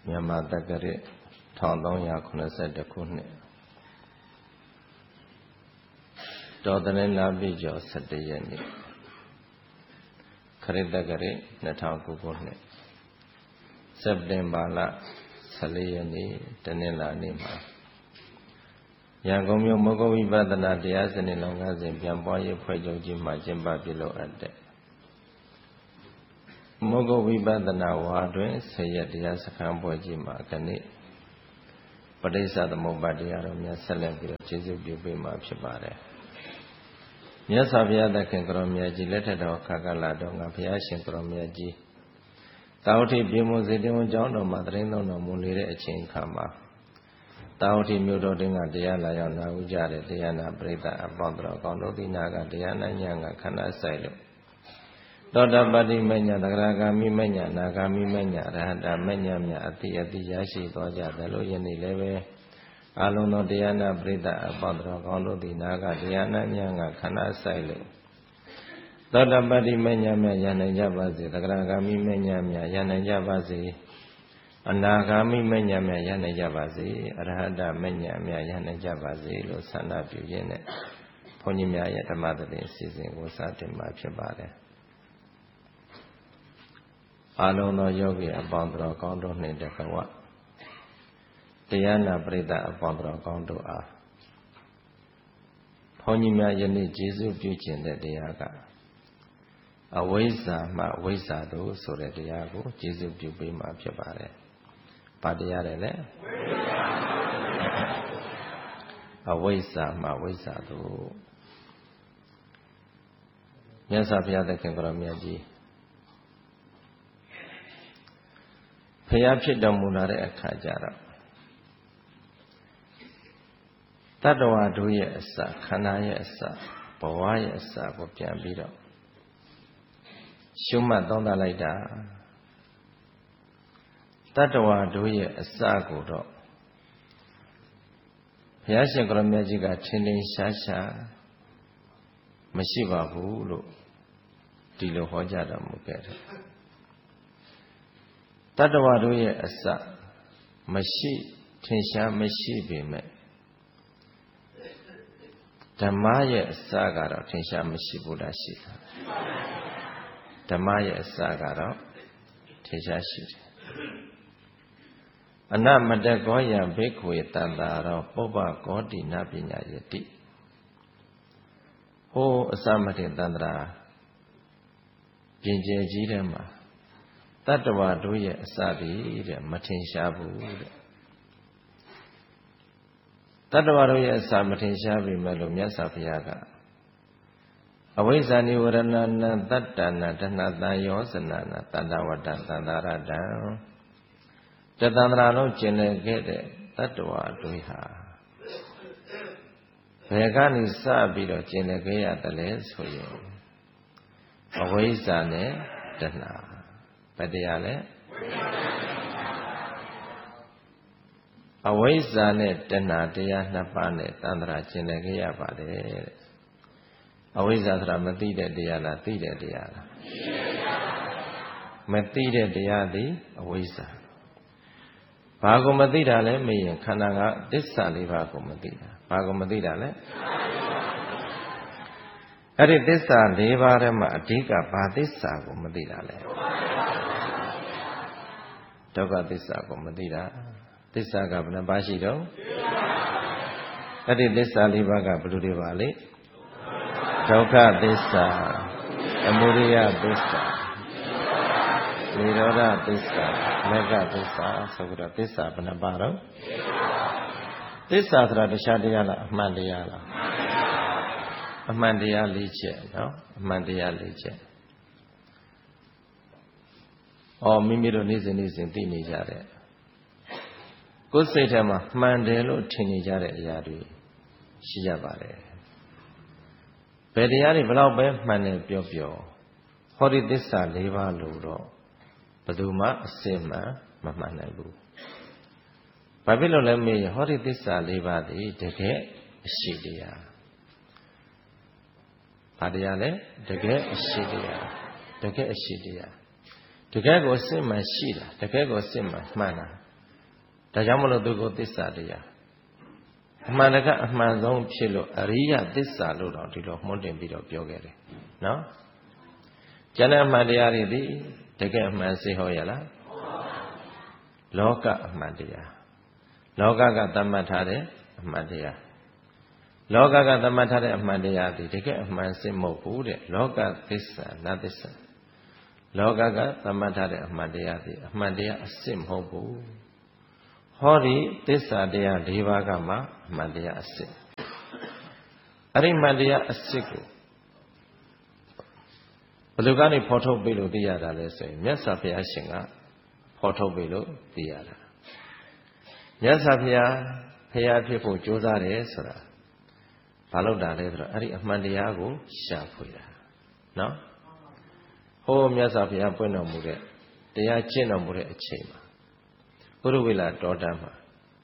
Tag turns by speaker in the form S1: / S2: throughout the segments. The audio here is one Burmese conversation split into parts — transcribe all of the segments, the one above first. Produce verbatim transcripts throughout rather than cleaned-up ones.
S1: မြန်မာတက္ကရာတစ်ထောင်သုံးရာခုနှစ်တစ်ခုနှစ်တော်သလနာပြည့်ကျော်ဆယ်တစ်ရက်နေ့ခရစ်တက္ကရာနှစ်ထောင်ကိုခုနှစ်စက်တင်ဘာလဆယ်လေးရက်နေ့တနင်္လာနေ့မှာရန်ကုန်မြို့မဂ္ဂဝိပဿနာတရားစနစ်လုံးကားစဉ်ပြန်ပွားရေးဖွဲ့ချုပ်ကြီးမှာကျင်းပပြုလုပ်အပ်တဲ့မဂ္ဂဝိပဿနာဝါတွင်ဆယ်ရက်တရားစခန်းပွဲကြီးမှာခဏိပဋိစ္စသမုပ္ပါဒ်တရားတော်များဆက်လက်ပြီးတော့ကျေးဇူးပြုပေးမှာဖြစ်ပါတယ်မြတ်စွာဘုရားသခင်ကိုရောမြတ်ကြီးလက်ထက်တော်ခါကလာတော်ငါဘုရားရှင်ကိုရောမြတ်ကြီးတာဝတိပြေမွန်စေတဝန်ကျောင်းတော်မှာတရင်တော်မူနေတဲ့အချိန်ခါမှာတာဝတိမြို့တော်တွင်ကတရားလာရောက်နာဥကြတဲ့တရားနာပရိသတ်အပေါင်းတော်ကောင်းတို့ဒီနာကတရားနာညံကခန္ဓာဆိုင်လို့သောတာပတိမညသဂရဂ ामि မညနာဂ ामि မညရဟတမညမြအတိအတိရရှိသွားကြတယ်လို့ယနေ့လည်းပဲအလုံးသောတရားနာပရိသတ်အပေါင်းတော်ကောင်းတို့ဒီနာကတရားနာညံကခန္ဓာဆိုင်လို့သောတာပတိမညမြရနိုင်ကြပါစေသဂရဂ ामि မညမြရနိုင်ကြပါစေအနာဂ ामि မညမြရနိုင်ကြပါစေအရဟတမညမြရနိုင်ကြပါစေလို့ဆန္ဒပြုရင်းနဲ့ဘုန်းကြီးများရဲ့ဓမ္မသတိအစီအစဉ်ကိုစတင်မှာဖြစ်ပါတယ်အလုံးသောယောဂီအပေါင်းတော်ကောင်းတို့နှင့်တကွတရားနာပရိသတ်အပေါင်းတော်ကောင်းတို့အားဘုန်းကြီးများယနေ့ကျေးဇူးပြုခြင်းတဲ့တရားကအဝိဇ္ဇာမှဝိဇ္ဇာတို့ဆိုတဲ့တရားကိုကျေးဇူးပြုပေးမှာဖြစ်ပါတယ်။ဘာတရားလဲလဲအဝိဇ္ဇာမှဝိဇ္ဇာတို့မြတ်စွာဘုရားသခင်ကိုရောမြတ်ကြီးဖျားဖြစ်တော်မူလာတဲ့အခါကျတော့တတ္တဝါတို့ရဲ့အစခန္ဓာရဲ့အစဘဝရဲ့အစကိုပြန်ပြီးတော့ရှုမှတ်သုံးသပ်လိုက်တာတတ္တဝါတို့ရဲ့အစကိုတော့ဘုရားရှင်ကိုရမြတ်ကြီးကထင်ထင်ရှားရှားမရှိပါဘူးလို့ဒီလိုဟောကြားတော်မူခဲ့တယ်တတ္တဝါတို့ရဲ့အစမရှိထင်ရှားမရှိပေမဲ့ဓမ္မရဲ့အစကတော့ထင်ရှားမရှိဘူးလားရှိတာဓမ္မရဲ့အစကတော့ထင်ရှားရှိတယ်အနမတကောယဘိက္ခွေတတ္တာရောပုပ္ပကောတိနပညာယတိဟိုအစမတင်တန္တရာပြင်ကျယ်ကြီးထဲမှာတတ္တဝါတို့ရဲ့အစသည်တဲ့မထင်ရှားဘူးတဲ့တတ္တဝါတို့ရဲ့အစမထင်ရှားပြီမဲ့လို့မြတ်စွာဘုရားကအဝိဇ္ဇာနိဝရဏနတတ္တနာတဏ္ဍတန်ယောဇနာနာတတ္တဝတ္တသန္တာရတံတသန္တရာလုံးကျင်လည်ခဲ့တဲ့တတ္တဝါတို့ဟာဘယ်ကနေစပြီးတော့ကျင်လည်ခဲ့ရတယ်လဲဆိုရင်အဝိဇ္ဇာနဲ့တဏှာဘယ်တရားလဲအဝိဇ္ဇာနဲ့တဏှာတရားနှစ်ပါးနဲ့တန္တရာကျင်လည်ခဲ့ရပါတယ်တဲ့အဝိဇ္ဇာဆိုတာမသိတဲ့တရားလားသိတဲ့တရားလားမသိတဲ့တရားသည်အဝိဇ္ဇာဘာကိုမသိတာလဲမေးရင်ခန္ဓာကသစ္စာလေးပါးကိုမသိတာဘာကိုမသိတာလဲအဲ့ဒီသစ္စာလေးပါးထဲမှာအဓိကဘာသစ္စာကိုမသိတာလဲဒုက္ခသစ္စာကိုမသိတာသစ္စာကဘယ်နှပါးရှိတော့အဲ့ဒီသစ္စာလေးပါးကဘယ်လိုတွေပါလဲဒုက္ခသစ္စာသမုဒယသစ္စာနိရောဓသစ္စာမဂ္ဂသစ္စာဆိုပြီးတော့သစ္စာဘယ်နှပါးတော့သစ္စာဆိုတာတရားတရားလားအမှန်တရားလားအမှန်တရားလေးချက်နော်အမှန်တရားလေးချက်အော်မိမိတို့နေ့စဉ်နေ့စဉ်သိနေကြတဲ့ကိုယ်စိတ်ထဲမှာမှန်တယ်လို့ထင်နေကြတဲ့အရာတွေရှိကြပါတယ်ဘယ်တရားတွေဘလောက်ပဲမှန်တယ်ပြောပြောဟောဒီသစ္စာ၄ပါးလို့တော့ဘယ်သူမှအစစ်မှန်မမှန်နိုင်ဘူးဘာဖြစ်လို့လဲမေးရင်ဟောဒီသစ္စာ၄ပါးဒီတကယ်အရှိတရားဘာတရားလဲတကယ်အရှိတရားတကယ်အရှိတရားတကယ်ကိုအစစ်မှန်ရှိတာတကယ်ကိုအစစ်မှန်မှန်တာဒါကြောင့်မလို့သူကိုသစ္စာတရားအမှန်တကအမှန်ဆုံးဖြစ်လို့အရိယသစ္စာလို့တော့ဒီလိုမှုန်းတင်ပြီးတော့ပြောခဲ့တယ်နော်ကျန်တဲ့အမှန်တရားတွေဒီတကယ်အမှန်စေဟောရလားလောကအမှန်တရားလောကကသတ်မှတ်ထားတဲ့အမှန်တရားလောကကသတ်မှတ်ထားတဲ့အမှန်တရားဒီတကယ်အမှန်စစ်မဟုတ်ဘူးတဲ့လောကသစ္စာနတ်သစ္စာလောကကသတ်မှတ်ထားတဲ့အမှန်တရားဒီအမှန်တရားအစစ်မဟုတ်ဘူးဟောဒီသစ္စာတရား၄ပါးကမှအမှန်တရားအစစ်အဲ့ဒီမှန်တရားအစစ်ကိုဘယ်လိုကနေဖော်ထုတ်ပြီးလို့သိရတာလဲဆိုရင်မြတ်စွာဘုရားရှင်ကဖော်ထုတ်ပြီးလို့သိရတာမြတ်စွာဘုရားဘုရားဖြစ်ဖို့ကြိုးစားတယ်ဆိုတာဘာလို့တာလဲဆိုတော့အဲ့ဒီအမှန်တရားကိုရှာဖွေတာနော်ဟိုးမြတ်စွာဘုရားပွင့်တော်မူတဲ့တရားကျင့်တော်မူတဲ့အချိန်မှာဘုရဝိလာတော်တမ်းမှာ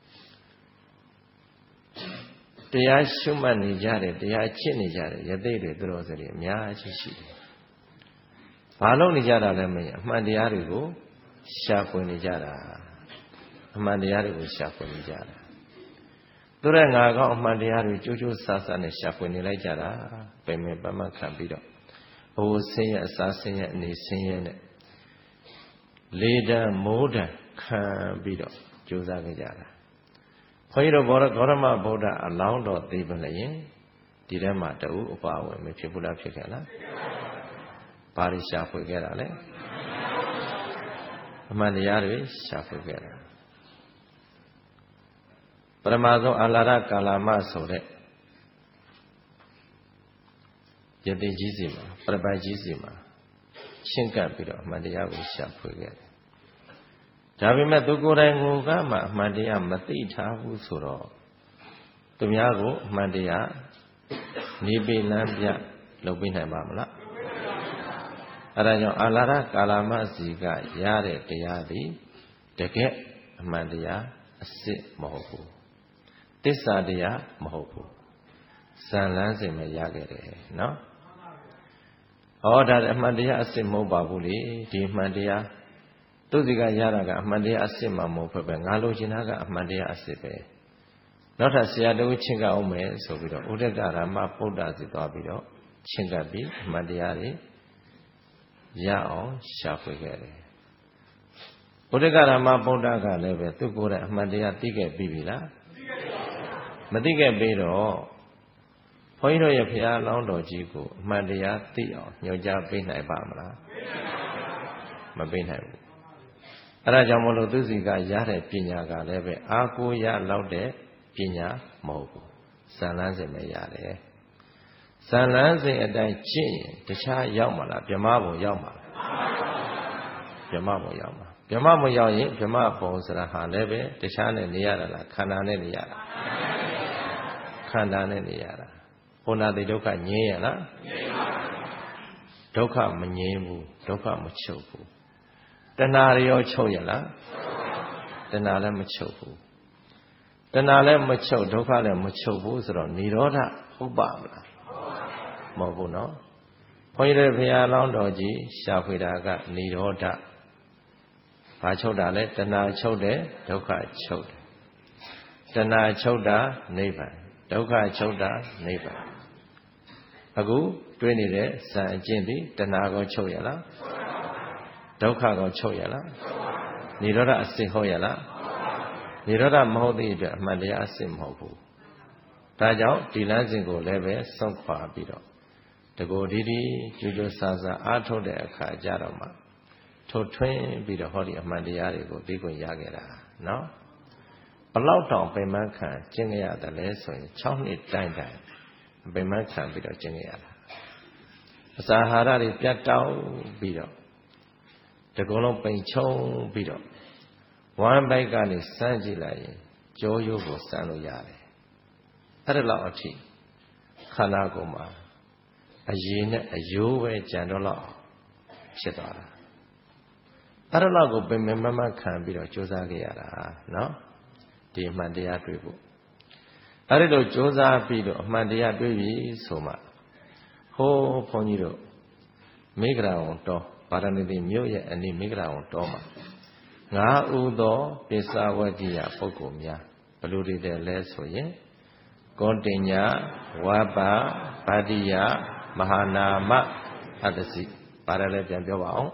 S1: တရားရှုမှတ်နေကြတယ်တရားကျင့်နေကြတယ်ယသိတွေသူတော်စရိအများကြီးရှိတယ်ဘာလို့နေကြတာလဲမင်းအမှန်တရားတွေကိုရှာဖွေနေကြတာအမှန်တရားတွေကိုရှာဖွေနေကြတာသူရဲ့ငါကောင်းအမှန်တရားတွေကြိုးကြိုးဆာဆာနဲ့ရှာဖွေနေလိုက်ကြတာပင်ပင်ပန်းပန်းခံပြီးတော့ဘိုးဆင်းရဲအစာဆင်းရဲအနေဆင်းရဲနဲ့လေတံမိုးတံခံပြီးတော့ကြိုးစားကြကြတာခွန်ကြီးတို့ဘောရဂေါရမဗုဒ္ဓအလောင်းတော်သိပလျင်ဒီထဲမှာတူအပါဝင်မဖြစ်ဘူးလားဖြစ်ခဲ့လားဘာတွေရှာဖွေခဲ့တာလဲအမှန်တရားတွေရှာဖွေခဲ့တာပရမဆုံးအလာရကာလမဆိုတဲ့ယတိကြီးစီမှာပရပိုက်ကြီးစီမှာရှင်းကပ်ပြီးတော့အမှန်တရားကိုရှာဖွေခဲ့တယ်ဒါပေမဲ့သူကိုယ်တိုင်ကိုကမှအမှန်တရားမသိထားဘူးဆိုတော့သူများကိုအမှန်တရားနေပိလန်းပြလုပ်ပေးနိုင်ပါမလားအဲဒါကြောင့်အလာရကာလမစီကရတဲ့တရားသည်တကယ်အမှန်တရားအစစ်မဟုတ်ဘူးသစ္စာတရားမဟုတ်ဘူးဇန်လန်းစင်ပဲရခဲ့တယ်နော်ဟောဒါအမှန်တရားအစစ်မဟုတ်ပါဘူးလေဒီအမှန်တရားသူစီကရတာကအမှန်တရားအစစ်မှမဟုတ်ပဲငါလိုချင်တာကအမှန်တရားအစစ်ပဲနောက်ထပ်ဆရာတော်ချင်းကအောင်မယ်ဆိုပြီးတော့ဥဒကရမပုဒ္ဒစီသွားပြီးတော့ချင်းကပ်ပြီးအမှန်တရားတွေရအောင်ရှာဖွေခဲ့တယ်ဥဒကရမပုဒ္ဒကလည်းပဲသူကိုယ်တိုင်အမှန်တရားသိခဲ့ပြီပြီလားမသိခဲ့ပြီတော့ဘုန်းကြီးတို့ရဲ့ဘုရားလောင်းတော်ကြီးကိုအမှန်တရားသိအောင်ညွှန်ကြားပေးနိုင်ပါမလားမပေးနိုင်ဘူးအဲဒါကြောင့်မလို့သူစီကရတဲ့ပညာကလည်းပဲအာကိုရလောက်တဲ့ပညာမဟုတ်ဘူးဇန်လန်းစင်ပဲရတယ်ဇန်လန်းစင်အတိုင်းကျင့်ရင်တခြားရောက်မှာလားဗြဟ္မဘုံရောက်မှာလားဗြဟ္မဘုံရောက်မှာဗြဟ္မဘုံရောက်ရင်ဗြဟ္မဘုံဆိုတာဟာလည်းပဲတခြားနဲ့နေရတာလားခန္ဓာနဲ့နေရတာခန္ဓာနဲ့နေရတာဘုနာတိဒုက္ခငြင်းရလားငြင်းပါဘူးဒုက္ခမငြင်းဘူးဒုက္ခမချုပ်ဘူးတဏှာရောချုပ်ရလားတဏှာလည်းမချုပ်ဘူးတဏှာလည်းမချုပ်ဒုက္ခလည်းမချုပ်ဘူးဆိုတော့និရောဓဟုတ်ပါမလားမဟုတ်ဘူးနော်ဘုန်းကြီးတို့ဘုရားလောင်းတော်ကြီးရှာဖွေတာကនិရောဓဘာချုပ်တာလဲတဏှာချုပ်တယ်ဒုက္ခချုပ်တယ်တဏှာချုပ်တာနိဗ္ဗာန်ဒုက္ခချုပ်တာနိဗ္ဗာန်အခုတွေ့နေတဲ့ဇန်အကျင့်ဒီတဏှာကိုချုပ်ရလားဒုက္ခကိုချုပ်ရလားនិရောဓအစစ်ဟုတ်ရလားនិရောဓမဟုတ်တဲ့အတွက်အမှန်တရားအစစ်မဟုတ်ဘူးဒါကြောင့်ဒီလမ်းစဉ်ကိုလည်းပဲစွန့်ခွာပြီးတော့တကိုယ်ဒီဒီကြိုးကြိုးစားစားအားထုတ်တဲ့အခါကြတော့မှထုတ်ထွင်းပြီးတော့ဟောဒီအမှန်တရားတွေကိုသိခွင့်ရခဲ့တာနော်ဘလောက်တောင်ပင်မခံကျင့်ရရတယ်လဲဆိုရင်၆နှစ်တိုင်တိုင်ပင်မခံပြီးတော့ကျင့်ရတာအစာအာဟာရတွေပြတ်တောက်ပြီးတော့တကုံလုံးပိန်ချုံပြီးတော့ဝမ်းဘိုက်ကနေစမ်းကြည့်လိုက်ရင်ကြောရိုးကိုစမ်းလို့ရတယ်အဲ့ဒါလောက်အထိခန္ဓာကိုယ်မှာအရည်နဲ့အယိုးပဲကြံတော့လောက်ဖြစ်သွားတာအဲ့ဒါလောက်ကိုပင်ပင်မမခံပြီးတော့ကြိုးစားခဲ့ရတာနော်ဒီအမှန်တရားတွေ့ဖို့အဲ့ဒီလိုကြိုးစားပြီးတော့အမှန်တရားတွေ့ပြီဆိုမှဟိုးဘုန်းကြီးတို့မိဂရာဝန်တော်ပါရဏသီမြို့ရဲ့အနိမိဂရာဝန်တော်မှာငါးဥသောပိဿဝတ္တိယပုဂ္ဂိုလ်များဘယ်လိုတွေတဲ့လဲဆိုရင်ကောတိညာဝဘဗတ္တိယမဟာနာမအတ္တစီပါတယ်လဲပြန်ပြောပါအောင်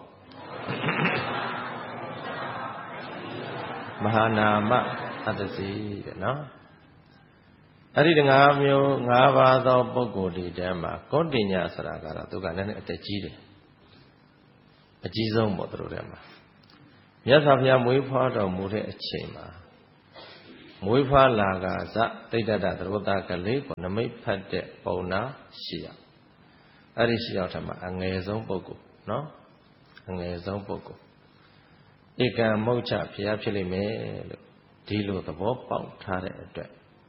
S1: မဟာနာမအတ္တစီတဲ့နော်အဲ့ဒီငါးမျိုးငါးပါးသောပုဂ္ဂိုလ်တွေထဲမှာကောတိညာဆိုတာကတော့သူကလည်းအတက်ကြီးတယ်အကြီးဆုံးပေါ့သူတို့ထဲမှာမြတ်စွာဘုရားမွေးဖွားတော်မူတဲ့အချိန်မှာမွေးဖွားလာကစတိဋ္ဌတသရဝတ္တကလေးကိုနမိတ်ဖတ်တဲ့ပုံနာရှိရအဲ့ဒီရှိရောက်ထမှာအငယ်ဆုံးပုဂ္ဂိုလ်နော်အငယ်ဆုံးပုဂ္ဂိုလ်ဧကံမုတ်ချဘုရားဖြစ်လိမ့်မယ်လို့ဒီလိုသဘောပေါက်ထားတဲ့အတွက်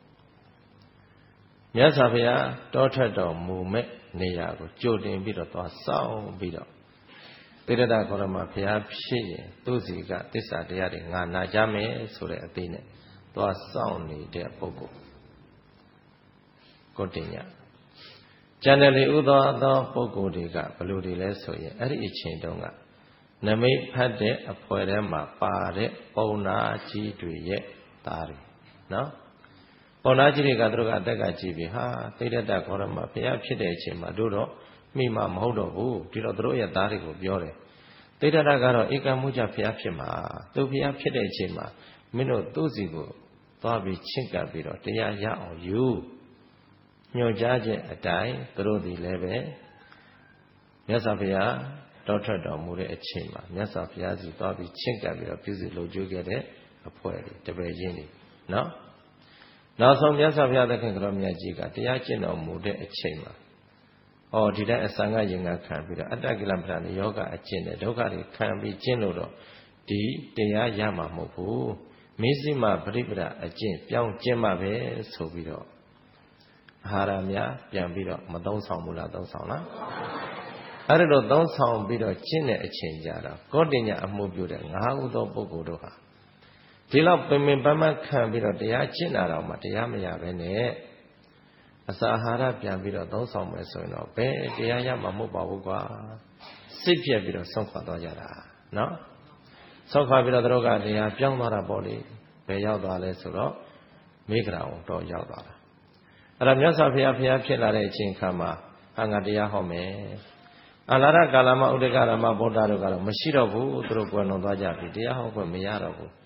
S1: မြတ်စွာဘုရားတောထွက်တော်မူမဲ့နေရာကိုကြိုတင်ပြီးတော့သွားစောင့်ပြီးတော့တိရဒကောရမဘုရားဖြစ်ရင်သူ့စီကသစ္စာတရားတွေငါနာကြမယ်ဆိုတဲ့အသေးနဲ့သွားစောင့်နေတဲ့ပုဂ္ဂိုလ်ကောတိညာကျန်တဲ့လေဥသောသောပုဂ္ဂိုလ်တွေကဘယ်လိုတွေလဲဆိုရင်အဲ့ဒီအချိန်တုန်းကနမိတ်ဖတ်တဲ့အဖွဲထဲမှာပါတဲ့ပုံနာကြီးတွေရဲ့သားတွေနော်ပုံနာကြီးတွေကသူတို့ကအတက်ကကြည့်ပြီးဟာတိရဒကောရမဘုရားဖြစ်တဲ့အချိန်မှာတို့တော့မိမမဟုတ်တော့ဘူးဒီတော့တို့ရဲ့သားတွေကိုပြောတယ်တိဋ္ဌရကတော့ဧကမုချဘုရားဖြစ်မှာသူဘုရားဖြစ်တဲ့အချိန်မှာမင်းတို့သူ့စီကိုသွားပြီးချင့်ကပ်ပြီးတော့တရားရအောင်ယူညွှန်ကြားခြင်းအတိုင်းတို့ဒီလည်းပဲမြတ်စွာဘုရားတောထွက်တော်မူတဲ့အချိန်မှာမြတ်စွာဘုရားစီသွားပြီးချင့်ကပ်ပြီးတော့ပြုစုလုပ်ကြွခဲ့တဲ့အဖွဲ့တွေတပည့်ချင်းတွေနော်နောက်ဆုံးမြတ်စွာဘုရားသခင်ကတော်မြတ်ကြီးကတရားကျင့်တော်မူတဲ့အချိန်မှာဩဒီတိုင်းအစံကရင်ကခံပြီးတော့အတ္တကိလမ္ပဏေယောဂအကျင့်နဲ့ဒုက္ခတွေခံပြီးကျင့်လို့တော့ဒီတရားရမှာမဟုတ်ဘူးမေဇိမပရိပဒအကျင့်ပြောင်းကျင့်မှပဲဆိုပြီးတော့အာဟာရများပြန်ပြီးတော့မသုံးဆောင်ဘူးလားသုံးဆောင်လားအဲ့ဒါတော့သုံးဆောင်ပြီးတော့ကျင့်တဲ့အချိန်ကြတော့ကောတိညာအမှုပြုတဲ့ငါးဥသောပုဂ္ဂိုလ်တို့ဟာဒီလောက်ပင်ပင်ပန်းပန်းခံပြီးတော့တရားကျင့်တာတော့မှတရားမရပဲနဲ့အစာအာဟာရပြန်ပြီးတော့သုံးဆောင်မယ်ဆိုရင်တော့ဘယ်တရားရမှာမဟုတ်ပါဘူးကွာစိတ်ပြက်ပြီးတော့ဆုံးခွာသွားကြတာနော်ဆုံးခွာပြီးတော့တို့ကတရားပြောင်းသွားတာပေါ့လေဘယ်ရောက်သွားလဲဆိုတော့မေဂရာဝန်တော့ရောက်သွားတာအဲ့ဒါမြတ်စွာဘုရားဘုရားဖြစ်လာတဲ့အချိန်ခါမှာဟာငါတရားဟောမယ်အလာရကာလမှာဥဒကရမဗုဒ္ဓတို့ကတော့မရှိတော့ဘူးသူတို့ကွယ်လွန်သွားကြပြီတရားဟောခွင့်မရတော့ဘူး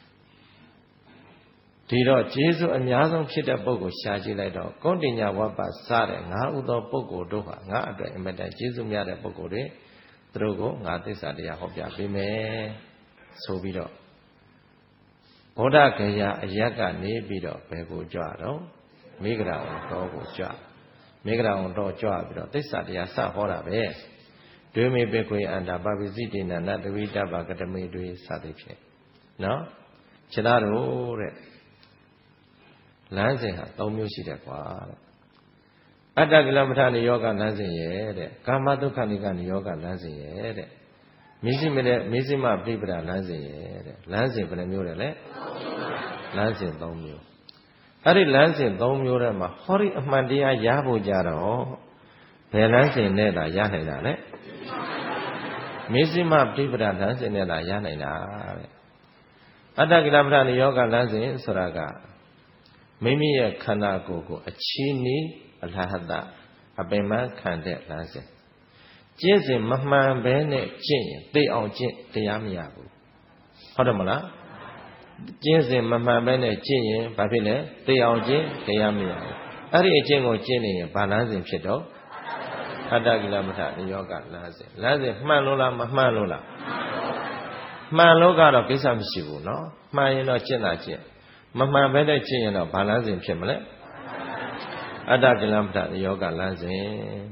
S1: ဒီတော့ကျေးဇူးအများဆုံးဖြစ်တဲ့ပုဂ္ဂိုလ်ရှားကြည့်လိုက်တော့ကောတိညာဝပ္ပစတဲ့ငါးဥသောပုဂ္ဂိုလ်တို့ဟာငါအတွက်အမတန်ကျေးဇူးများတဲ့ပုဂ္ဂိုလ်တွေသူတို့ကိုငါသစ္စာတရားဟောပြပေးမယ်ဆိုပြီးတော့ဗုဒ္ဓဂယာအရက်ကနေပြီးတော့ဘယ်ကိုကြွတော့မေဂရာဝန်တော်ကိုကြွမေဂရာဝန်တော်ကြွပြီးတော့သစ္စာတရားစဟောတာပဲဒွေမေပေခွေအန္တာပပိစိတေနနတဝိတ္တဗကတမေတွေစသည်ဖြင့်နော်ခြေသားတို့တဲ့လမ်းစဉ်ဟာ၃မျိုးရှိတယ်ကွာတဲ့အတ္တကိလမဋ္ဌာနိယောဂလမ်းစဉ်ရဲ့တဲ့ကာမဒုက္ခနိကနိယောဂလမ်းစဉ်ရဲ့တဲ့မေဇိမတဲ့မေဇိမပြိပဒလမ်းစဉ်ရဲ့တဲ့လမ်းစဉ်ဘယ်နှမျိုးလဲလဲလမ်းစဉ်၃မျိုးအဲ့ဒီလမ်းစဉ်၃မျိုးထဲမှာဟောဒီအမှန်တရားရဖို့ကြတော့ဘယ်လမ်းစဉ်နဲ့သာရနိုင်တာလဲမေဇိမပြိပဒလမ်းစဉ်နဲ့သာရနိုင်တာတဲ့အတ္တကိလမဋ္ဌာနိယောဂလမ်းစဉ်ဆိုတာကမိမိရဲ့ခန္ဓာကိုယ်ကိုအချီးနီးအလဟတအပင်မခံတဲ့လမ်းစဉ်ကျင့်စဉ်မမှန်ဘဲနဲ့ကျင့်ရင်သိအောင်ကျင့်တရားမရဘူးဟုတ်တယ်မလားကျင့်စဉ်မမှန်ဘဲနဲ့ကျင့်ရင်ဘာဖြစ်လဲသိအောင်ကျင့်တရားမရဘူးအဲ့ဒီအကျင့်ကိုကျင့်နေရင်ဘာလမ်းစဉ်ဖြစ်တော့အတ္တကိလမဋ္ဌာနိယောဂလမ်းစဉ်လမ်းစဉ်မှန်လို့လားမမှန်လို့လားမှန်လို့ကတော့ကိစ္စမရှိဘူးเนาะမှန်ရင်တော့ကျင့်တာကျင့်မမှန်ပဲတဲ့ကျင့်ရင်တော့ဘာလမ်းစဉ်ဖြစ်မလဲအတ္တကိလမဋ္ဌာနိယောဂလမ်းစဉ်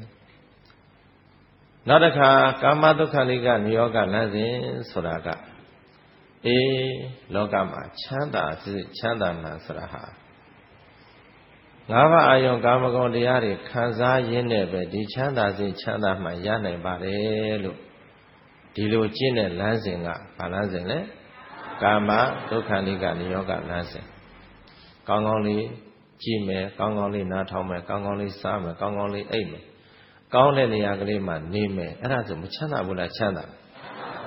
S1: နောက်တစ်ခါကာမဒုက္ခလိကနိယောဂလမ်းစဉ်ဆိုတာကအေးလောကမှာချမ်းသာစေချမ်းသာမှန်ဆိုတာဟာငါးပါးအာယုံကာမဂုဏ်တရားတွေခံစားရင်းနဲ့ပဲဒီချမ်းသာစေချမ်းသာမှန်ရနိုင်ပါတယ်လို့ဒီလိုကျင့်တဲ့လမ်းစဉ်ကဘာလမ်းစဉ်လဲကာမဒုက္ခလိကနိယောဂလမ်းစဉ်ကောင်းကောင်းလေးကြည့်မယ်ကောင်းကောင်းလေးနားထောင်မယ်ကောင်းကောင်းလေးစားမယ်ကောင်းကောင်းလေးအိပ်မယ်ကောင်းတဲ့နေရာကလေးမှာနေမယ်အဲ့ဒါဆိုမချမ်းသာဘူးလားချမ်းသာ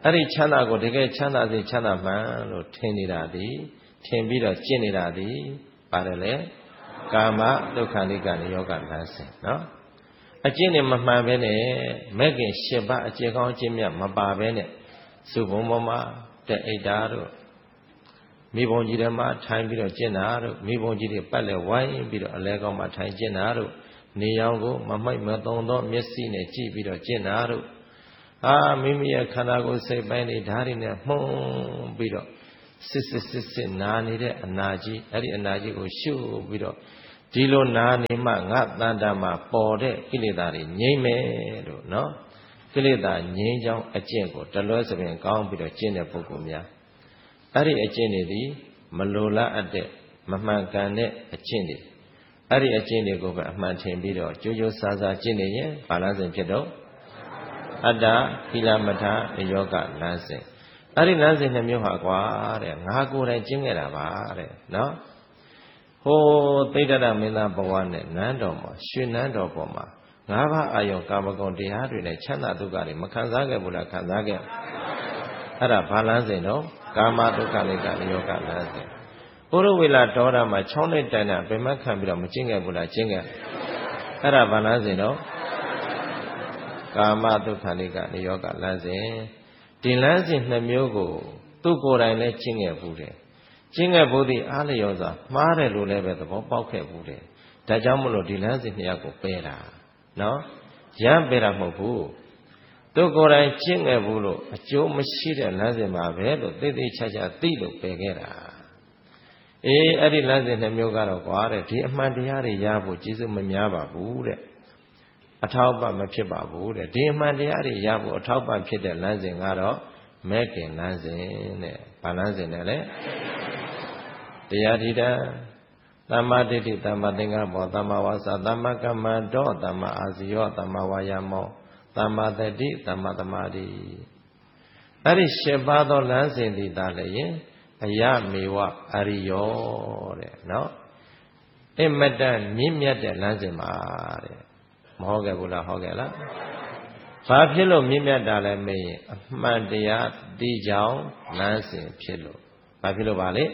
S1: အဲ့ဒီချမ်းသာကိုတကယ်ချမ်းသာစေချမ်းသာမှန်လို့ထင်နေတာဒီထင်ပြီးတော့ကျင့်နေတာဒီပါတယ်လေကာမဒုက္ခနိကနိယောဂလမ်းစဉ်နော်အကျင့်နဲ့မမှန်ပဲနဲ့မဲ့ခင်၈ပါးအကျင့်ကောင်းအကျင့်မြတ်မပါပဲနဲ့စုဘုံပေါ်မှာတဲ့အိတ်တာတို့မိဘုံကြီးတွေမှာထိုင်ပြီးတော့ကျင့်တာတို့မိဘုံကြီးတွေပတ်လဲဝိုင်းပြီးတော့အလဲကောင်းမှာထိုင်ကျင့်တာတို့နေရောင်ကိုမမိုက်မသုံးသောမျက်စိနဲ့ကြည့်ပြီးတော့ကျင့်တာတို့အာမိမိရဲ့ခန္ဓာကိုယ်စိတ်ပိုင်းတွေဓာတ်တွေနဲ့မှုံးပြီးတော့စစ်စစ်စစ်စစ်နာနေတဲ့အနာကြီးအဲ့ဒီအနာကြီးကိုရှုပြီးတော့ဒီလိုနာနေမှငါတန်တမှာပေါ်တဲ့ကိလေသာတွေငြိမ့်မယ်လို့နော်ကိလေသာငြိမ်းချောင်းအကျင့်ကိုတလွဲစပင်ကောင်းပြီးတော့ကျင့်တဲ့ပုဂ္ဂိုလ်များအဲ့ဒီအကျင့်တွေဒီမလိုလားအပ်တဲ့မမှန်ကန်တဲ့အကျင့်တွေအဲ့ဒီအကျင့်တွေကိုပဲအမှန်ထင်ပြီးတော့ကြိုးကြိုးစားစားကျင့်နေရင်ဘာလမ်းစဉ်ဖြစ်တော့အတ္တသီလမထယောဂလမ်းစဉ်အဲ့ဒီလမ်းစဉ်နှမျိုးဟာကွာတဲ့ငါကိုယ်တိုင်ကျင့်ခဲ့တာပါတဲ့နော်ဟိုသိတ္တရမင်းသားဘဝနဲ့နန်းတော်မှာရွှေနန်းတော်ပေါ်မှာငါးပါးအာယုံကာမဂုဏ်တရားတွေနဲ့ချမ်းသာဒုက္ခတွေမခံစားခဲ့ဘူးလားခံစားခဲ့အဲ့ဒါဘာလမ်းစဉ်တော့ကာမဒုက္ခနိကနိယောဂလမ်းစဉ်ပုရဝေလာတောတာမှာချောင်းနဲ့တိုင်တာဘယ်မှခံပြီးတော့မကျင့်ခဲ့ဘူးလားကျင့်ခဲ့အဲ့ဒါဘာလမ်းစဉ်တော့ကာမဒုက္ခနိကနိယောဂလမ်းစဉ်ဒီလမ်းစဉ်နှစ်မျိုးကိုသူ့ကိုယ်တိုင်လည်းကျင့်ခဲ့ဘူးတယ်ကျင့်ခဲ့ဘူးသည်အားလျော်စွာမှားတယ်လို့လည်းပဲသဘောပေါက်ခဲ့ဘူးတယ်ဒါကြောင့်မလို့ဒီလမ်းစဉ်နှစ်ယောက်ကိုပယ်တာနော်ရမ်းပယ်တာမဟုတ်ဘူးသူကိုယ်တိုင်ကျင့်ခဲ့ဘူးလို့အကျိုးမရှိတဲ့လမ်းစဉ်ပါပဲလို့သိသိချာချာသိလို့ပယ်ခဲ့တာအေးအဲ့ဒီလမ်းစဉ်နှစ်မျိုးကတော့ကွာတဲ့ဒီအမှန်တရားတွေရဖို့ကျေးဇူးမများပါဘူးတဲ့အထောက်ပံ့မဖြစ်ပါဘူးတဲ့ဒီအမှန်တရားတွေရဖို့အထောက်ပံ့ဖြစ်တဲ့လမ်းစဉ်ကတော့မဲ့ခင်လမ်းစဉ်တဲ့ဘာလမ်းစဉ်လဲလဲတရားဓိဋ္ဌာသမ္မာဒိဋ္ဌိသမ္မာသင်္ကပ္ပသမ္မာဝါစာသမ္မာကမ္မန္တောသမ္မာအာဇီယောသမ္မာဝါယာမောသမ္မာတတိသမ္မာသမာဓိအဲ့ဒီရှင်းပါသောလမ်းစဉ်ဒီသားလည်းယင်အယမေဝအရိယောတဲ့နော်အမတန်မြင့်မြတ်တဲ့လမ်းစဉ်ပါတဲ့မဟုတ်ခဲ့ဘူးလားဟုတ်ခဲ့လားဘာဖြစ်လို့မြင့်မြတ်တာလဲမေးရင်အမှန်တရားသိကြောင်းလမ်းစဉ်ဖြစ်လို့ဘာဖြစ်လို့ပါလဲ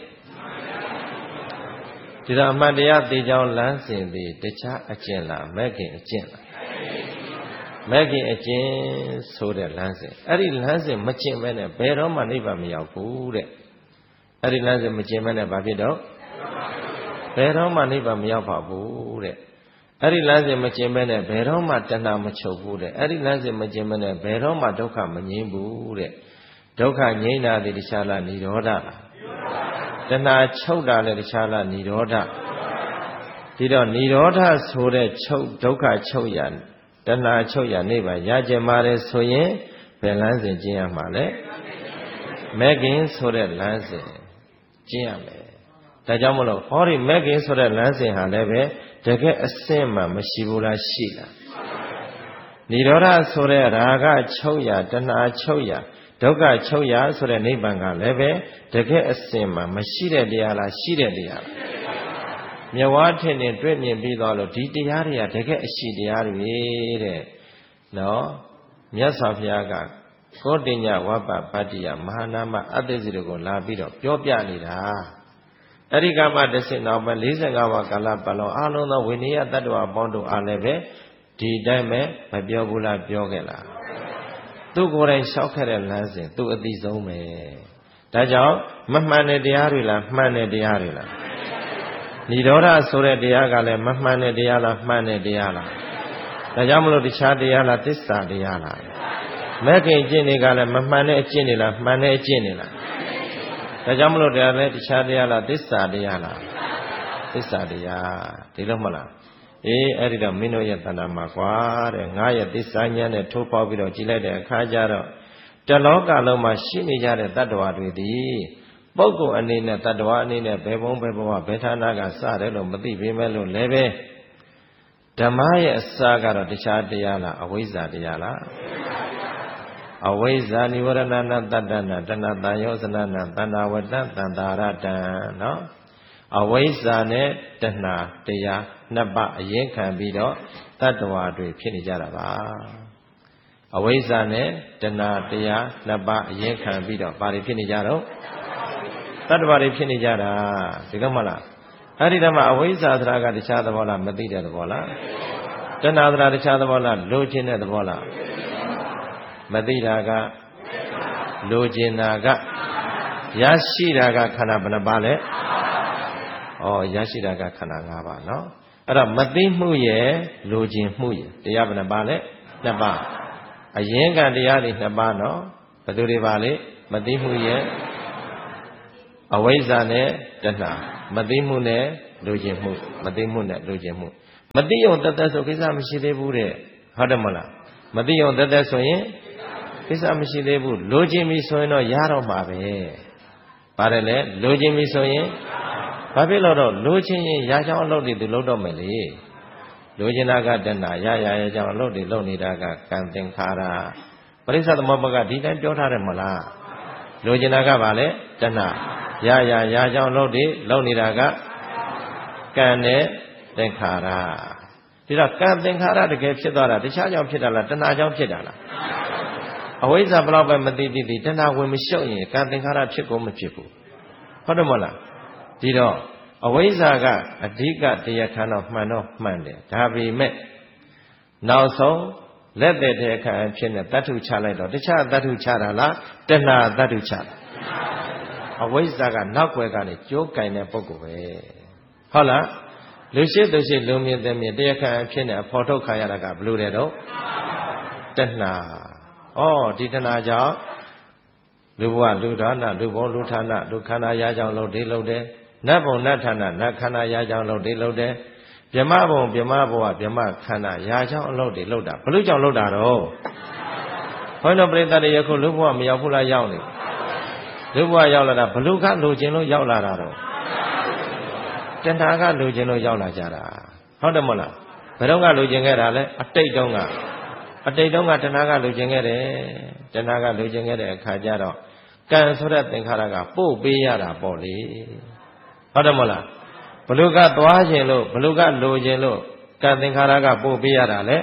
S1: ဒီတော့အမှန်တရားသိကြောင်းလမ်းစဉ်ဒီတခြားအကျင့်လားမဲ့ခင်အကျင့်လားမဲ့ခင်အကျင့်ဆိုတဲ့လမ်းစဉ်အဲ့ဒီလမ်းစဉ်မကျင့်မဲနဲ့ဘယ်တော့မှနိဗ္ဗာန်မရောက်ဘူးတဲ့အဲ့ဒီလမ်းစဉ်မကျင့်မဲနဲ့ဘာဖြစ်တော့ဘယ်တော့မှနိဗ္ဗာန်မရောက်ပါဘူးတဲ့အဲ့ဒီလမ်းစဉ်မကျင့်မဲနဲ့ဘယ်တော့မှတဏှာမချုပ်ဘူးတဲ့အဲ့ဒီလမ်းစဉ်မကျင့်မဲနဲ့ဘယ်တော့မှဒုက္ခမငြိမ်းဘူးတဲ့ဒုက္ခငြိမ်းတာဒီတခြားလားនិရောဓလားတဏှာချုပ်တာလည်းတခြားလားនិရောဓဒီတော့និရောဓဆိုတဲ့ချုပ်ဒုက္ခချုပ်ရတဏှာချုပ်ရနိဗ္ဗာန်ရကြမှာလေဆိုရင်ဘယ်လမ်းစဉ်ကျင့်ရမှာလဲမဲ့ခင်ဆိုတဲ့လမ်းစဉ်ကျင့်ရမယ်ဒါကြောင့်မလို့ဟောဒီမဲ့ခင်ဆိုတဲ့လမ်းစဉ်ဟာလည်းပဲတကယ်အစင့်မှမရှိဘူးလားရှိလားនិရောဓဆိုတဲ့ရာဂချုပ်ရတဏှာချုပ်ရဒုက္ခချုပ်ရဆိုတဲ့နိဗ္ဗာန်ကလည်းပဲတကယ်အစင်မှာမရှိတဲ့တရားလားရှိတဲ့တရားလားမြတ်ဝါထင်နေတွေ့မြင်ပြီးသွားလို့ဒီတရားတွေကတကယ်အရှိတရားတွေတဲ့နော်မြတ်စွာဘုရားကကောတိညဝပ္ပပတ္တိယမဟာနာမအတ္တစီတို့ကိုလာပြီးတော့ပြောပြနေတာအဲ့ဒီကမှတစ်စင်နောက်ပဲ၄၅ဝါကာလပတ်လုံးအလုံးသောဝိနည်းတတ္တဝါပေါင်းတို့အားလည်းပဲဒီတိုင်းပဲမပြောဘူးလားပြောခဲ့လားသူကိုယ်တိုင်လျှောက်ခဲ့တဲ့လမ်းစဉ်သူအသိဆုံးပဲဒါကြောင့်မမှန်တဲ့တရားတွေလားမှန်တဲ့တရားတွေလားនិရောဓဆိုတဲ့တရားကလည်းမမှန်တဲ့တရားလားမှန်တဲ့တရားလားဒါကြောင့်မလို့တခြားတရားလားသစ္စာတရားလားမဲ့ခင်အကျင့်တွေကလည်းမမှန်တဲ့အကျင့်တွေလားမှန်တဲ့အကျင့်တွေလားဒါကြောင့်မလို့တရားလည်းတခြားတရားလားသစ္စာတရားလားသစ္စာတရားဒီလိုမလားအေးအဲ့ဒီတော့မင်းတို့ရဲ့တဏ္ဍာမှာကွာတဲ့ငါရဲ့သစ္စာဉာဏ်နဲ့ထိုးပေါက်ပြီးတော့ကြည်လိုက်တဲ့အခါကျတော့တလောကလုံးမှာရှိနေကြတဲ့တ attva တွေသည်ပုဂ္ဂိုလ်အနေနဲ့တ attva အနေနဲ့ဘယ်ဘုံဘယ်ဘဝဘယ်ဌာနကစတယ်လို့မသိပေမဲ့လို့လည်းပဲဓမ္မရဲ့အစကတော့တခြားတရားလားအဝိဇ္ဇာတရားလားအဝိဇ္ဇာនិဝရဏနာတတ္တနာတဏ္ဍတယောဇနနာတဏ္ဍဝတ္တတန္တာရတံနော်အဝိဇ္ဇာနဲ့တဏှာတရားနှစ်ပါးအရင်ခံပြီးတော့တ attva တွေဖြစ်နေကြတာပါအဝိဇ္ဇာနဲ့တဏှာတရားနှစ်ပါးအရင်ခံပြီးတော့ဘာတွေဖြစ်နေကြတော့တတ္တဝါတွေဖြစ်နေကြတာဒီကမလားအဲ့ဒီတည်းမှာအဝိဇ္ဇာဆိုတာကတခြားသဘောလားမသိတဲ့သဘောလားတဏှာဆိုတာတခြားသဘောလားလိုချင်တဲ့သဘောလားမသိတာကလိုချင်တာကရရှိတာကခန္ဓာဘယ်နှပါလဲဩရရှိတာကခန္ဓာ၅ပါးနော်အဲ့တော့မသိမှုရဲ့လိုချင်မှုရဲ့တရားဘယ်နှပါလဲနှစ်ပါးအရင်ကတရားတွေနှစ်ပါးနော်ဘယ်သူတွေပါလဲမသိမှုရဲ့အဝိဇ္ဇာနဲ့တဏှာမသိမှုနဲ့လိုချင်မှုမသိမှုနဲ့လိုချင်မှုမသိုံတသက်ဆိုကိစ္စမရှိသေးဘူးတဲ့ဟုတ်တယ်မလားမသိုံတသက်ဆိုရင်ကိစ္စမရှိသေးဘူးလိုချင်ပြီဆိုရင်တော့ရတော့မှာပဲပါတယ်လေလိုချင်ပြီဆိုရင်ဘာဖြစ်လို့တော့လိုချင်ရင်ရချောင်းအလုပ်တွေသူလုပ်တော့မယ်လေလိုချင်တာကတဏှာရရရချောင်းအလုပ်တွေလုပ်နေတာကကံသင်္ခါရပရိစ္ဆသမုပ္ပါကဒီတိုင်းပြောထားတယ်မလားလိုချင်တာကဘာလဲတဏှာရရရချောင်းအလုပ်တွေလုပ်နေတာကကံနဲ့သင်္ခါရဒီတော့ကံသင်္ခါရတကယ်ဖြစ်သွားတာတခြားကြောင့်ဖြစ်တာလားတဏှာကြောင့်ဖြစ်တာလားအဝိဇ္ဇာဘလောက်ပဲမသိသိသိတဏှာဝင်မရှုပ်ရင်ကံသင်္ခါရဖြစ်ကုန်မဖြစ်ဘူးဟုတ်တယ်မလားဒီတော့အဝိဇ္ဇာကအဓိကတရားခံတော့မှန်တော့မှန်တယ်ဒါပေမဲ့နောက်ဆုံးလက်တဲ့တဲ့ခံဖြစ်နေတတ္ထုချလိုက်တော့တခြားတတ္ထုချတာလားတဏှာတတ္ထုချတာအဝိဇ္ဇာကနောက်ွယ်ကနေကြိုးကင်တဲ့ပုဂ္ဂိုလ်ပဲဟုတ်လားလူရှိသူရှိလူမြင်တဲ့မြင်တရားခံဖြစ်နေအဖော်ထုတ်ခံရတာကဘလို့တဲ့တော့တဏှာဩဒီတဏှာကြောင့်လူဘဝလူဌာနလူဘုံလူဌာနလူခန္ဓာရာကြောင့်လို့ဒီလို့တယ်နတ်ဘုံနတ်ဌာနနတ်ခန္ဓာရာကြောင့်လို့ဒီလို့တယ်ဗြဟ္မဘုံဗြဟ္မဘဝဗြဟ္မခန္ဓာရာကြောင့်အလုပ်တွေလုပ်တာဘလို့ကြောင့်လုပ်တာတော့ဘုန်းတော်ပြိတ္တတွေယခုလူဘဝမရောက်ဘူးလားရောက်နေလူဘဝရောက်လာတာဘလို့ကလိုချင်လို့ရောက်လာတာတော့တဏှာကလိုချင်လို့ရောက်လာကြတာဟုတ်တယ်မလားဘယ်တော့ကလိုချင်ခဲ့တာလဲအတိတ်တုန်းကအတိတ်တုန်းကတဏှာကလိုချင်ခဲ့တယ်တဏှာကလိုချင်ခဲ့တဲ့အခါကျတော့ကံဆိုတဲ့သင်္ခါရကပို့ပေးရတာပေါ့လေဟုတ်တယ်မလားဘလူကသွားခြင်းလို့ဘလူကလိုခြင်းလို့ကံသင်္ခါရကပို့ပေးရတာလေ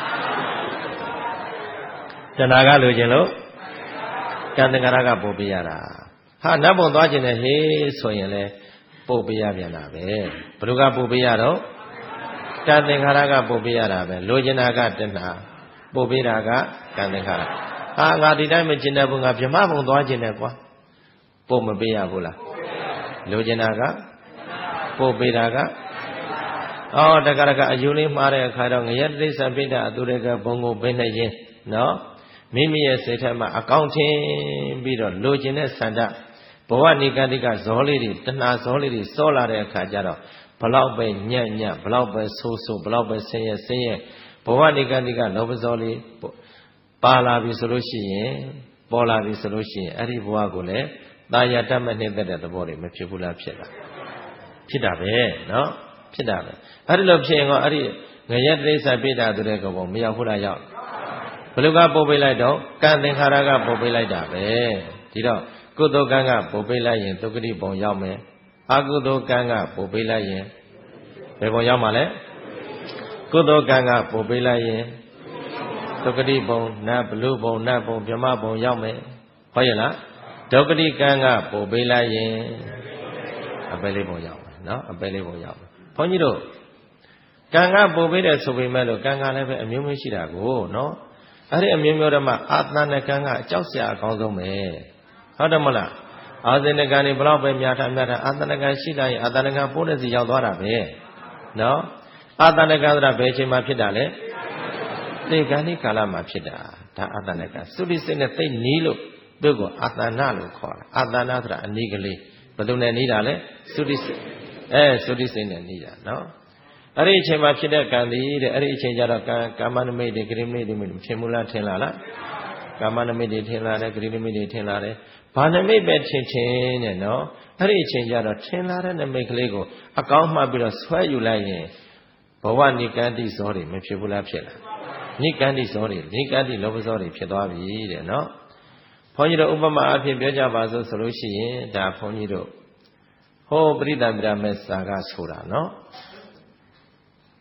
S1: တဏှာကလိုခြင်းလို့ကံသင်္ခါရကပို့ပေးရတာဟာနတ်ဘုံသွားခြင်းနဲ့ဟေးဆိုရင်လေပို့ပေးရပြန်တာပဲဘလူကပို့ပေးရတော့ကံသင်္ခါရကပို့ပေးရတာပဲလိုချင်တာကတဏှာပို့ပေးတာကကံသင်္ခါရဟာငါဒီတိုင်းမကျင်တဲ့ဘုံကဗြဟ္မဘုံသွားကျင်တယ်ကွာပို့မပေးရဘူးလားလိုချင်တာကပို့ပေးတာကအော်တက္ကရကအယူလေးမှားတဲ့အခါတော့ငရဲတိစ္ဆာပိဋကအသူတွေကဘုံကိုပင်းနေရင်နော်မိမိရဲ့စိတ်ထဲမှာအကောင့်ချင်းပြီးတော့လိုချင်တဲ့ဆန္ဒဘဝနိကတိကဇောလေးတွေတဏှာဇောလေးတွေစောလာတဲ့အခါကျတော့ဘလောက်ပဲညံ့ညံ့ဘလောက်ပဲဆိုးဆိုးဘလောက်ပဲဆင်းရဲဆင်းရဲဘဝနိကတိကလောဘဇောလေးပါလာပြီဆိုလို့ရှိရင်ပေါ်လာပြီဆိုလို့ရှိရင်အဲ့ဒီဘဝကိုလည်းတာယာတတ်မဲ့နှိမ့်သက်တဲ့သဘောတွေမဖြစ်ဘူးလားဖြစ်တာဖြစ်တာပဲနော်ဖြစ်တာပဲအဲ့ဒီလိုဖြစ်ရင်တော့အဲ့ဒီငရဲတိစ္ဆာပိဋကဆိုတဲ့ကောင်မရောက်ဘူးလားရောက်ဘယ်လိုကပို့ပေးလိုက်တော့ကံသင်္ခါရကပို့ပေးလိုက်တာပဲဒီတော့ကုသိုလ်ကံကပို့ပေးလိုက်ရင်သုက္ကတိဘုံရောက်မယ်အကုသိုလ်ကံကပို့ပေးလိုက်ရင်ဘယ်ဘုံရောက်မှာလဲကုသိုလ်ကံကပို့ပေးလိုက်ရင်သုက္ကတိဘုံနတ်ဘလူဘုံနတ်ဘုံဗြဟ္မဘုံရောက်မယ်ဟုတ်ရဲ့လားဒုက္ကတိကံကပို့ပေးလိုက်ရင်အပယ်လေးဘုံရောက်မယ်နော်အပယ်လေးဘုံရောက်မယ်ဘုန်းကြီးတို့ကံကပို့ပေးတယ်ဆိုပေမဲ့လို့ကံကလည်းပဲအမျိုးမျိုးရှိတာကိုနော်အဲ့ဒီအမျိုးမျိုးတည်းမှာအာသနကံကအကြောက်စရာအကောင်းဆုံးပဲဟုတ်တယ်မလားအာသနကံတွေဘလောက်ပဲများထားများထားအာသနကံရှိလိုက်ရင်အာသနကံပို့တဲ့စီရောက်သွားတာပဲနော်အာသနကံဆိုတာဘယ်အချိန်မှဖြစ်တာလဲသေကံဒီကာလမှာဖြစ်တာဒါအာသနကံသုတိစိတ်နဲ့သိနီးလို့သူ့ကိုအာသနာလို့ခေါ်တာအာသနာဆိုတာအနီးကလေးဘယ်သူနဲ့နီးတာလဲသုတိစိတ်အဲသုတိစိတ်နဲ့နီးတာနော်အဲ့ဒီအချိန်မှာဖြစ်တဲ့ကံဒီတဲ့အဲ့ဒီအချိန်ကျတော့ကံကာမနမိတ်တွေဂရိမိတ်တွေမထင်ဘူးလားထင်လားလားကာမနမိတ်တွေထင်လာတယ်ဂရိနိမိတ်တွေထင်လာတယ်ဘာနမိတ်ပဲထင်ချင်းနဲ့နော်အဲ့ဒီအချိန်ကျတော့ထင်လာတဲ့နမိတ်ကလေးကိုအကောင်းမှတ်ပြီးတော့ဆွဲယူလိုက်ရင်ဘဝနိကန္တိဇောတွေမဖြစ်ဘူးလားဖြစ်လားနိကန္တိဇောတွေနိကန္တိလောဘဇောတွေဖြစ်သွားပြီတဲ့နော်ဘုန်းကြီးတို့ဥပမာအဖြစ်ပြောကြပါစို့ဆိုလို့ရှိရင်ဒါဘုန်းကြီးတို့ဟောပရိသတ်ပြမဲ့စာကဆိုတာနော်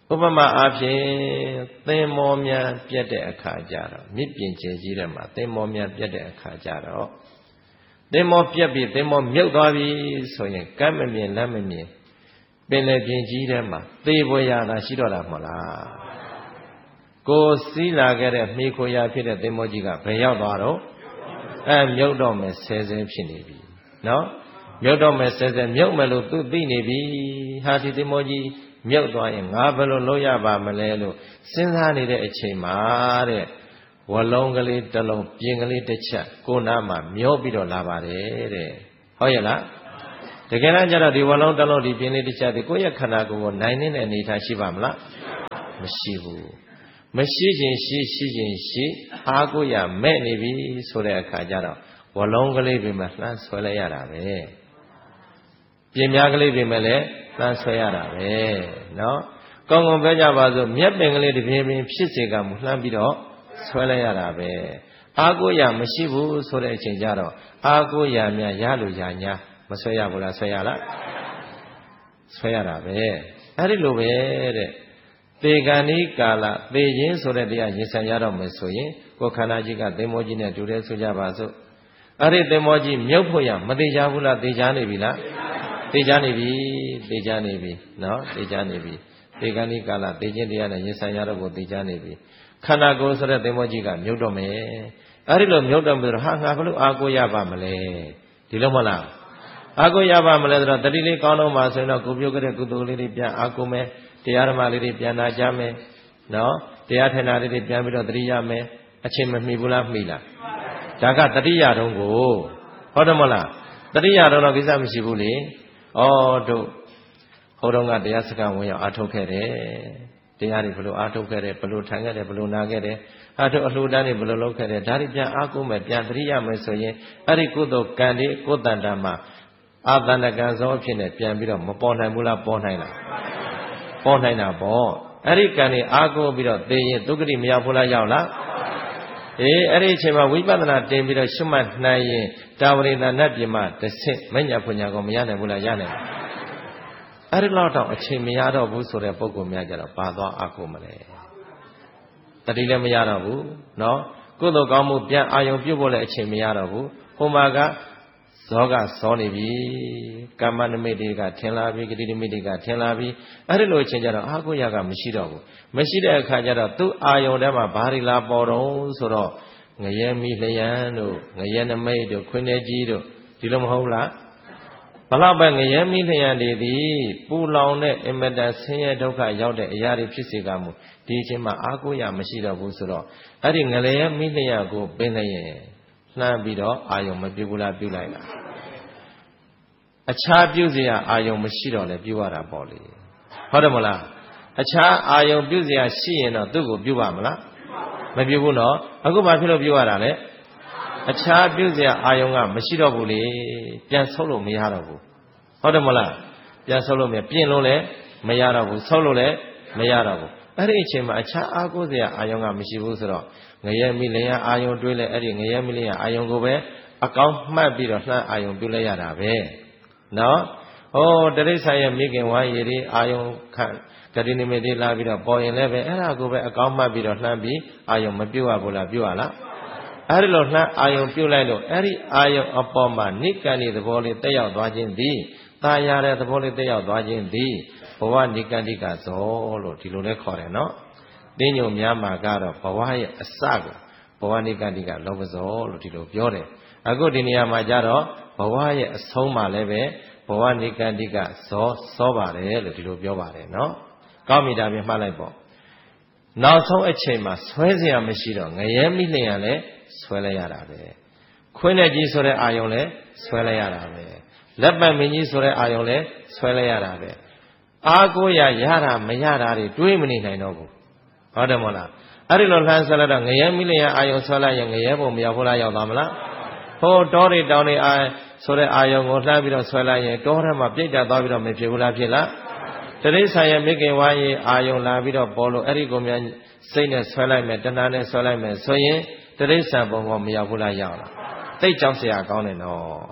S1: ဥပမာအားဖြင့်သင်္ဘောများပြတ်တဲ့အခါကျတော့မြစ်ပြင်ကျယ်ကြီးထဲမှာသင်္ဘောများပြတ်တဲ့အခါကျတော့သင်္ဘောပြတ်ပြီးသင်္ဘောမြုပ်သွားပြီဆိုရင်ကမ်းမမြင်လက်မမြင်ပင်လယ်ပြင်ကြီးထဲမှာသေပေါ်ရတာရှိတော့တာမဟုတ်လားကိုစီးလာခဲ့တဲ့မိခိုရာဖြစ်တဲ့သင်္ဘောကြီးကဘယ်ရောက်သွားတော့အဲမြုပ်တော့မယ်ဆဲဆဲဖြစ်နေပြီနော်မြုပ်တော့မယ်ဆဲဆဲမြုပ်မယ်လို့သူသိနေပြီဟာဒီသင်္ဘောကြီးမြုပ်သွားရင်ငါဘယ်လိုလုပ်ရပါမလဲလို့စဉ်းစားနေတဲ့အချိန်မှာတဲ့ဝလုံးကလေးတစ်လုံးပြင်ကလေးတစ်ချက်ကိုနားမှာမျောပြီးတော့လာပါတယ်တဲ့ဟုတ်ရဲ့လားတကယ်တော့ကျတော့ဒီဝလုံးတစ်လုံးဒီပြင်လေးတစ်ချက်ဒီကိုယ့်ရဲ့ခန္ဓာကိုယ်ကိုနိုင်နေတဲ့အနေထားရှိပါမလားမရှိဘူးမရှိခြင်းရှိရှိခြင်းရှိအားကိုရမဲ့နေပြီဆိုတဲ့အခါကျတော့ဝလုံးကလေးပြင်မှာလှမ်းဆွဲလိုက်ရတာပဲပြင်များကလေးပြင်မဲ့လည်းလှမ်းဆွဲရတာပဲနော်ကောင်းကောင်းပြောကြပါစို့မြက်ပင်ကလေးတစ်ပြင်းပြင်းဖြစ်စေကမူလှမ်းပြီးတော့ဆွဲလိုက်ရတာပဲအားကိုရမရှိဘူးဆိုတဲ့အချိန်ကျတော့အားကိုရများရလို့ရညာမဆွဲရဘူးလားဆွဲရလားဆွဲရတာပဲအဲ့ဒီလိုပဲတဲ့သေကံဤကာလသေခြင်းဆိုတဲ့တရားရင်ဆိုင်ရတော့မယ်ဆိုရင်ကိုယ်ခန္ဓာကြီးကသင်္ဘောကြီးနဲ့တူတယ်ဆိုကြပါစို့အဲ့ဒီသင်္ဘောကြီးမြုပ်ဖို့ရမသေးကြဘူးလားသေချာနေပြီလားသေချာနေပြီသေချာနေပြီနော်သေချာနေပြီသေကံဤကာလသေခြင်းတရားနဲ့ရင်ဆိုင်ရတော့ကိုသေချာနေပြီခန္ဓာကိုယ်ဆိုတဲ့သင်္ဘောကြီးကမြုပ်တော့မယ်အဲ့ဒီလိုမြုပ်တော့ပြီးတော့ဟာငါဘလို့အာကိုရပါမလဲဒီလိုမဟုတ်လားအာကိုရပါမလဲဆိုတော့တတိလေးကောင်းတော့မှဆိုရင်တော့ကိုပြုတ်ကြတဲ့ကုသိုလ်လေးတွေပြန်အာကိုမယ်တရားဓမ္မလေးတွေပြန်နာကြမယ်နော်တရားထေနာလေးတွေပြန်ပြီးတော့တတိယမယ်အချိန်မမီဘူးလားမှီလားဒါကတတိယတုံးကိုဟုတ်တယ်မဟုတ်လားတတိယတုံးတော့ကိစ္စမရှိဘူးလေဩတို့ဟိုတုန်းကတရားစကားဝင်ရောက်အားထုတ်ခဲ့တယ်တရားတွေဘယ်လိုအားထုတ်ခဲ့တယ်ဘယ်လိုထိုင်ခဲ့တယ်ဘယ်လိုနာခဲ့တယ်အားထုတ်အလှူဒန်းတွေဘယ်လိုလုပ်ခဲ့တယ်ဒါတွေပြန်အားကိုးမယ်ပြန်တတိယမယ်ဆိုရင်အဲ့ဒီကုသိုလ်ကံတွေကိုယ်တန်တာမှာအာသန္တကံသောအဖြစ်နဲ့ပြန်ပြီးတော့မပေါ်နိုင်ဘူးလားပေါ်နိုင်လားပေါ်နိုင်တာပေါ့အဲ့ဒီကံတွေအားကိုးပြီးတော့သိရင်ဒုက္ခတိမရောက်ဘူးလားရောက်လားအေးအဲ့ဒီအချိန်မှာဝိပဿနာတင်ပြီးတော့ရှုမှတ်နိုင်ရင်တာဝရိဏနတ်ပြည်မှာတစ်ဆင့်မညာပညာကောမရနိုင်ဘူးလားရနိုင်ပါအဲ့ဒီလောက်တော့အချိန်မရတော့ဘူးဆိုတဲ့ပုံကောများကြတော့ပါသွားအားကိုးမလဲတတိလည်းမရတော့ဘူးနော်ကုသိုလ်ကောင်းမှုပြန်အာယုံပြုတ်ဖို့လည်းအချိန်မရတော့ဘူးဟိုမှာကဇောကဇောနေပြီကာမနမိတ်တွေကထင်လာပြီဂတိနမိတ်တွေကထင်လာပြီအဲ့ဒီလိုအချိန်ကျတော့အာကိုရကမရှိတော့ဘူးမရှိတဲ့အခါကျတော့သူ့အာယုံထဲမှာဘာတွေလာပေါ်တော့ဆိုတော့ငရဲမိလျံတို့ငရဲနမိတ်တို့ခွင်းနေကြီးတို့ဒီလိုမဟုတ်လားဘလောက်ပဲငရဲမိလျံတွေသည်ပူလောင်တဲ့အင်မတန်ဆင်းရဲဒုက္ခရောက်တဲ့အရာတွေဖြစ်စေကမူဒီအချိန်မှာအာကိုရမရှိတော့ဘူးဆိုတော့အဲ့ဒီငရဲမိလျံကိုပင်လျင်လှမ်းပြီးတော့အာယုံမပြုဘူးလားပြုလိုက်လားအခြားပြုเสียအာယုံမရှိတော့လဲပြုရတာပေါ့လေဟုတ်တယ်မလားအခြားအာယုံပြုเสียရှိရင်တော့သူ့ကိုပြုပါမလားမပြုဘူးနော်အခုဘာဖြစ်လို့ပြုရတာလဲအခြားပြုเสียအာယုံကမရှိတော့ဘူးလေပြန်ဆုပ်လို့မရတော့ဘူးဟုတ်တယ်မလားပြန်ဆုပ်လို့မရပြင်လို့လည်းမရတော့ဘူးဆုပ်လို့လည်းမရတော့ဘူးအဲ့ဒီအချိန်မှာအခြားအာကိုเสียအာယုံကမရှိဘူးဆိုတော့ငရဲမိလျာအာယုံတွေးလဲအဲ့ဒီငရဲမိလျာအာယုံကိုပဲအကောင်းမှတ်ပြီးတော့လှမ်းအာယုံပြုလိုက်ရတာပဲနော်ဟောတရိစ္ဆာရဲ့မိခင်ဝါရည်တွေအာယုံခံဂတိနိမိတ်တွေလာပြီးတော့ပေါ်ရင်လည်းပဲအဲ့ဒါကိုပဲအကောင်းမှတ်ပြီးတော့လှမ်းပြီးအာယုံမပြုတ်ရဘူးလားပြုတ်ရလားအဲ့ဒီလိုလှမ်းအာယုံပြုတ်လိုက်လို့အဲ့ဒီအာယုံအပေါ်မှာနိကံဒီသဘောလေးတက်ရောက်သွားခြင်းသည်တာယာတဲ့သဘောလေးတက်ရောက်သွားခြင်းသည်ဘဝနိကန္တိကဇောလို့ဒီလိုလဲခေါ်တယ်နော်တင်းညုံများမှာကတော့ဘဝရဲ့အစကိုဘဝနိကန္တိကလောဘဇောလို့ဒီလိုပြောတယ်အခုဒီနေရာမှာကျတော့ဘဝရဲ့အဆုံးမှာလည်းပဲဘဝနိကန္တိကဇောစောပါတယ်လို့ဒီလိုပြောပါတယ်နော်ကောင်းပြီဒါပြင်မှတ်လိုက်ပေါ့နောက်ဆုံးအချိန်မှာဆွဲเสียမရှိတော့ငရဲမိလျံလည်းဆွဲလိုက်ရတာပဲခွင်းနဲ့ကြီးဆိုတဲ့အာယုံလည်းဆွဲလိုက်ရတာပဲလက်ပတ်မင်းကြီးဆိုတဲ့အာယုံလည်းဆွဲလိုက်ရတာပဲအာကိုရရတာမရတာတွေတွေးမနေနိုင်တော့ဘူးဟုတ်တယ်မဟုတ်လားအဲ့ဒီလိုလှမ်းဆွဲလိုက်တော့ငရဲမိလျံအာယုံဆွဲလိုက်ရင်ငရဲဘုံမရောက်ဘူးလားရောက်သွားမလားဟိုတောတွေတောင်တွေအာဆိုတဲ့အာယုံကိုလှမ်းပြီးတော့ဆွဲလိုက်ရင်တောထဲမှာပြိတ်ကျသွားပြီးတော့မဖြစ်ဘူးလားဖြစ်လားတရိစ္ဆာရဲ့မိခင်ဝါရေးအာယုံလာပြီးတော့ပေါ်လို့အဲ့ဒီကိုများစိတ်နဲ့ဆွဲလိုက်မယ်တဏှာနဲ့ဆွဲလိုက်မယ်ဆိုရင်တရိစ္ဆာဘုံကမရောက်ဘူးလားရောက်လားသိကြောက်เสียကောင်းတယ်နော်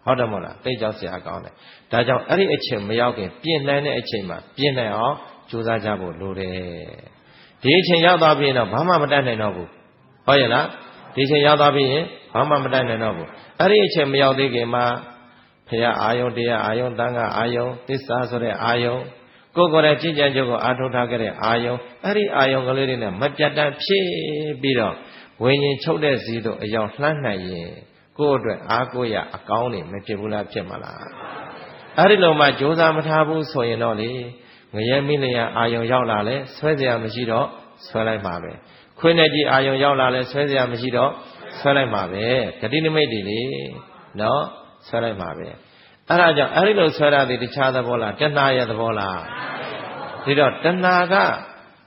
S1: ဟုတ်တယ်မဟုတ်လားသိကြောက်စရာကောင်းတယ်ဒါကြောင့်အဲ့ဒီအချိန်မရောက်ခင်ပြင်နိုင်တဲ့အချိန်မှာပြင်နိုင်အောင်ကြိုးစားကြဖို့လိုတယ်ဒီအချိန်ရောက်သွားပြီတော့ဘာမှမတတ်နိုင်တော့ဘူးဟုတ်ရဲ့လားဒီအချိန်ရောက်သွားပြီရင်ဘာမှမတတ်နိုင်တော့ဘူးအဲ့ဒီအချိန်မရောက်သေးခင်မှာဖရာအာယုံတရားအာယုံတန်ခါအာယုံသစ္စာဆိုတဲ့အာယုံကိုယ်ကိုယ်ရဲ့ကြည်ကြံကြုတ်ကိုအာထုတ်ထားခဲ့တဲ့အာယုံအဲ့ဒီအာယုံကလေးတွေနဲ့မပြတ်တမ်းဖြစ်ပြီးတော့ဝိညာဉ်ချုပ်တဲ့စီတို့အယောင်လှမ်းနိုင်ရင်ကိုယ့်အတွက်အားကိုးရအကောင်းနေမဖြစ်ဘူးလားဖြစ်မလားအဲ့ဒီလိုမှကြိုးစားမထားဘူးဆိုရင်တော့လေငရဲမိလျာအာယုံရောက်လာလဲဆွဲเสียမရှိတော့ဆွဲလိုက်ပါပဲခွေးနဲ့ကြီးအာယုံရောက်လာလဲဆွဲเสียမရှိတော့ဆွဲလိုက်ပါပဲဂတိနမိတ်တွေလေနော်ဆွဲလိုက်ပါပဲအဲ့ဒါကြောင့်အဲ့ဒီလိုဆွဲရသည်တခြားသဘောလားတဏှာရဲ့သဘောလားဒီတော့တဏှာက